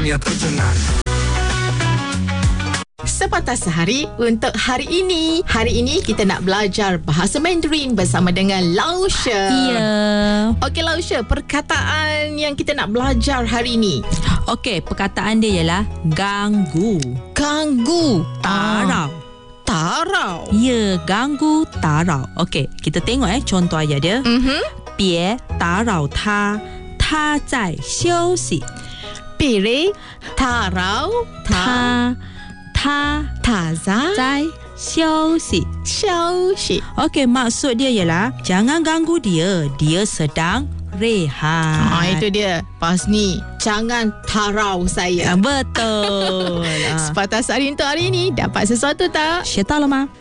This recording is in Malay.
Sepatah sehari untuk hari ini. Hari ini kita nak belajar bahasa Mandarin bersama dengan Lau She. Ya. Okey Lau She, perkataan yang kita nak belajar hari ini. Okey, perkataan dia ialah ganggu. Ganggu. Tarau. Tarau. Ya, ganggu tarau. Okey, kita tengok contoh ayat dia. 别打扰他，他在休息。 Pilih tarau. 他在在休息。 休息。 Okey, maksud dia ialah jangan ganggu dia, dia sedang rehat. Itu dia. Pas ni, jangan tarau saya. Betul. Sepatah sehari untuk hari ini. Dapat sesuatu tak? 学到了吗？